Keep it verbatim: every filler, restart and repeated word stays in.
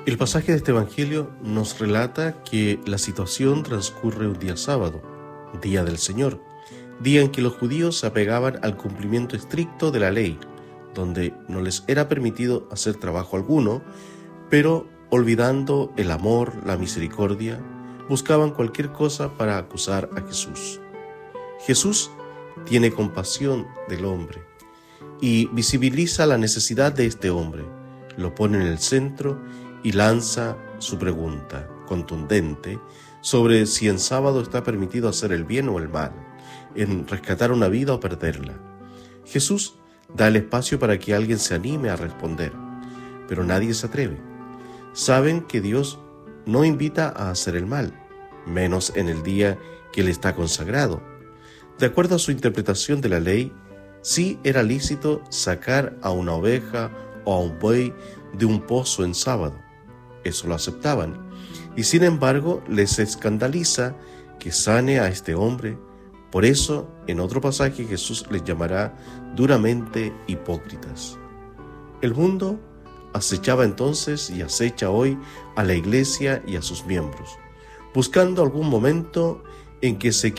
El pasaje de este Evangelio nos relata que la situación transcurre un día sábado, día del Señor, día en que los judíos se apegaban al cumplimiento estricto de la ley, donde no les era permitido hacer trabajo alguno, pero olvidando el amor, la misericordia, buscaban cualquier cosa para acusar a Jesús. Jesús tiene compasión del hombre y visibiliza la necesidad de este hombre, lo pone en el centro y lanza su pregunta contundente sobre si en sábado está permitido hacer el bien o el mal, en rescatar una vida o perderla. Jesús da el espacio para que alguien se anime a responder, pero nadie se atreve. Saben que Dios no invita a hacer el mal, menos en el día que le está consagrado. De acuerdo a su interpretación de la ley, sí era lícito sacar a una oveja o a un buey de un pozo en sábado. Eso lo aceptaban, y sin embargo les escandaliza que sane a este hombre. Por eso, en otro pasaje Jesús les llamará duramente hipócritas. El mundo acechaba entonces y acecha hoy a la Iglesia y a sus miembros, buscando algún momento en que se